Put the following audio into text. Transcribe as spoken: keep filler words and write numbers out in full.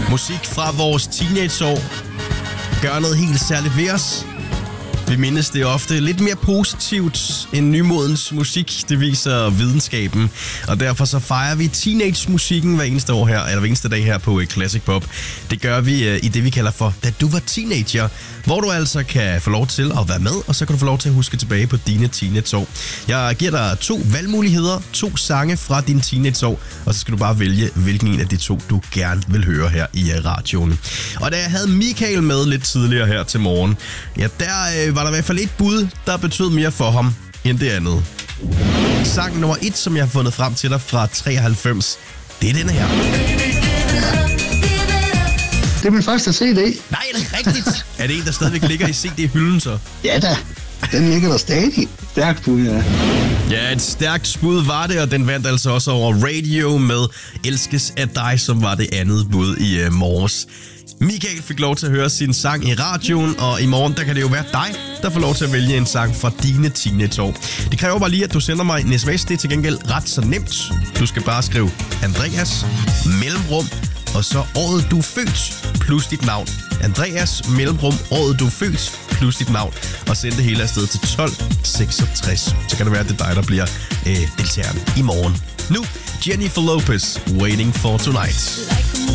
Musik fra vores teenageår gør noget helt særligt ved os. Vi mindes det ofte lidt mere positivt end nymodens musik. Det viser videnskaben. Og derfor så fejrer vi teenage-musikken hver eneste år her, eller hver eneste dag her på Classic Pop. Det gør vi uh, i det, vi kalder for Da du var teenager, hvor du altså kan få lov til at være med, og så kan du få lov til at huske tilbage på dine teenageår. Jeg giver dig to valgmuligheder, to sange fra dine teenageår, og så skal du bare vælge, hvilken en af de to, du gerne vil høre her i uh, radioen. Og da jeg havde Michael med lidt tidligere her til morgen, ja, der uh, var der i hvert fald et bud, der betød mere for ham end det andet. Sang nummer et, som jeg har fundet frem til dig fra treoghalvfems, det er denne her. Det er min første C D. Nej, er det rigtigt? Er det en, der stadigvæk ligger i C D-hylden så? Ja da, den ligger der stadig. Stærkt bud, ja. Ja, et stærkt bud var det, og den vandt altså også over Radio med Elskes af dig, som var det andet bud i uh, morges. Michael fik lov til at høre sin sang i radioen, og i morgen der kan det jo være dig, der får lov til at vælge en sang fra dine teenageår. Det kræver bare lige, at du sender mig en sms. Det er til gengæld ret så nemt. Du skal bare skrive Andreas, mellemrum, og så året du er født, plus dit navn. Andreas, mellemrum, året du er født, plus dit navn. Og send det hele afsted til tolv seksogtres. Så kan det være, at det er dig, der bliver øh, deltageren i morgen. Nu, Jennifer Lopez, Waiting for Tonight.